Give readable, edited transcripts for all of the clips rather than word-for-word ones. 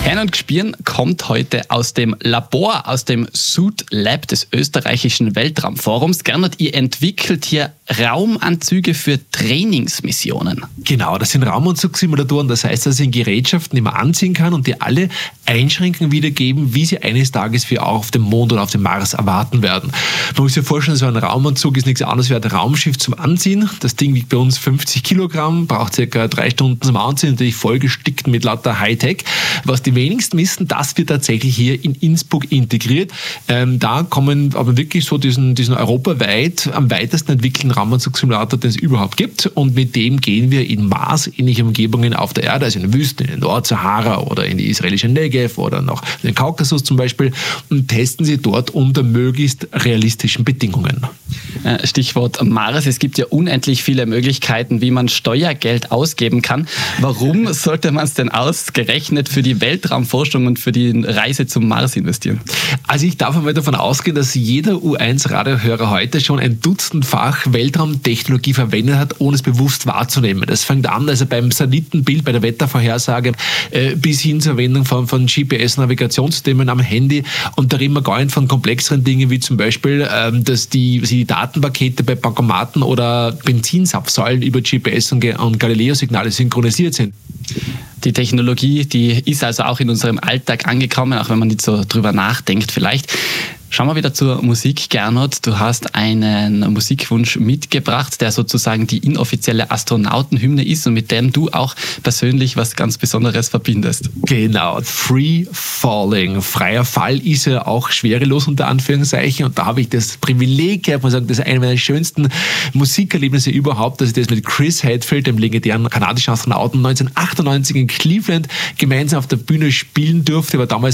Hören und Gespüren kommt heute aus dem Labor, aus dem Suit Lab des österreichischen Weltraumforums. Gernot, ihr entwickelt hier Raumanzüge für Trainingsmissionen. Genau, das sind Raumanzugsimulatoren. Das heißt, das sind Gerätschaften, die man anziehen kann und die alle Einschränkungen wiedergeben, wie sie eines Tages wir auch auf dem Mond oder auf dem Mars erwarten werden. Man muss sich vorstellen, so ein Raumanzug ist nichts anderes wie ein Raumschiff zum Anziehen. Das Ding wiegt bei uns 50 Kilogramm, braucht circa 3 Stunden zum Anziehen, natürlich vollgestickt mit lauter Hightech. Was die wenigsten wissen, das wird tatsächlich hier in Innsbruck integriert. Da kommen aber wirklich so diesen europaweit am weitesten entwickelten Raumanzugsimulator, den es überhaupt gibt. Und mit dem gehen wir in Mars-ähnliche Umgebungen auf der Erde, also in den Wüsten, in den Nordsahara oder in die israelische Negev oder noch in den Kaukasus zum Beispiel, und testen sie dort unter möglichst realistischen Bedingungen. Stichwort Mars. Es gibt ja unendlich viele Möglichkeiten, wie man Steuergeld ausgeben kann. Warum sollte man es denn ausgerechnet für die Weltraumforschung und für die Reise zum Mars investieren? Also ich darf einmal davon ausgehen, dass jeder U1-Radiohörer heute schon ein Dutzendfach Weltraumtechnologie verwendet hat, ohne es bewusst wahrzunehmen. Das fängt an, also beim Satellitenbild, bei der Wettervorhersage, bis hin zur Verwendung von GPS-Navigationssystemen am Handy. Und da reden wir gar nicht von komplexeren Dingen, wie zum Beispiel, dass die Datenpakete bei Bankomaten oder Benzinsapfsäulen über GPS und Galileo-Signale synchronisiert sind. Die Technologie, die ist also auch in unserem Alltag angekommen, auch wenn man nicht so drüber nachdenkt vielleicht. Schauen wir wieder zur Musik, Gernot. Du hast einen Musikwunsch mitgebracht, der sozusagen die inoffizielle Astronautenhymne ist und mit dem du auch persönlich was ganz Besonderes verbindest. Genau, Free Falling. Freier Fall ist ja auch schwerelos unter Anführungszeichen, und da habe ich das Privileg gehabt, muss sagen, das ist eine meiner schönsten Musikerlebnisse überhaupt, dass ich das mit Chris Hadfield, dem legendären kanadischen Astronauten, 1998 in Cleveland gemeinsam auf der Bühne spielen durfte. Er war damals,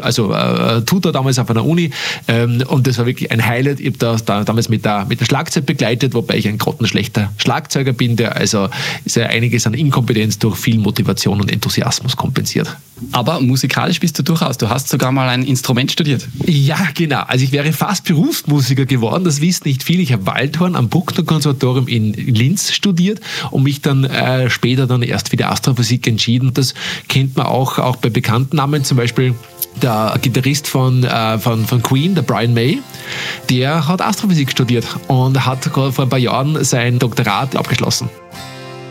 Tutor damals auf einer Uni. Und das war wirklich ein Highlight. Ich habe da damals mit der Schlagzeug begleitet, wobei ich ein grottenschlechter Schlagzeuger bin, der also sehr einiges an Inkompetenz durch viel Motivation und Enthusiasmus kompensiert. Aber musikalisch bist du durchaus. Du hast sogar mal ein Instrument studiert. Ja, genau. Also ich wäre fast Berufsmusiker geworden. Das wissen nicht viele. Ich habe Waldhorn am Bruckner-Konservatorium in Linz studiert und mich dann später dann erst für die Astrophysik entschieden. Das kennt man auch bei bekannten Namen, zum Beispiel der Gitarrist von Queen, der Brian May, der hat Astrophysik studiert und hat vor ein paar Jahren sein Doktorat abgeschlossen.